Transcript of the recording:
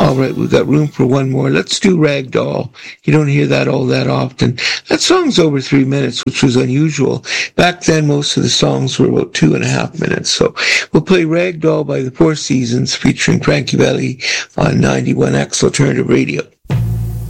All right, we've got room for one more. Let's do Ragdoll. You don't hear that all that often. That song's over 3 minutes, which was unusual. Back then, most of the songs were about 2.5 minutes. So we'll play Ragdoll by the Four Seasons featuring Frankie Valli on 91X Alternative Radio.